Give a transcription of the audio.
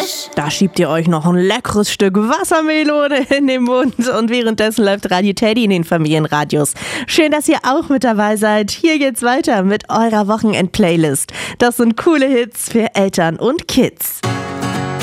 Da schiebt ihr euch noch ein leckeres Stück Wassermelone in den Mund und währenddessen läuft Radio Teddy in den Familienradios. Schön, dass ihr auch mit dabei seid. Hier geht's weiter mit eurer Wochenend-Playlist. Das sind coole Hits für Eltern und Kids.